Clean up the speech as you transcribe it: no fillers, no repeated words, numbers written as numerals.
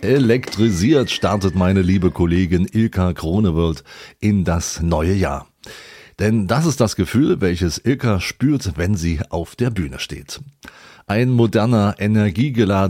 Elektrisiert startet meine liebe Kollegin Ilka Kronewirth in das neue Jahr. Denn das ist das Gefühl, welches Ilka spürt, wenn sie auf der Bühne steht. Ein moderner, energiegeladener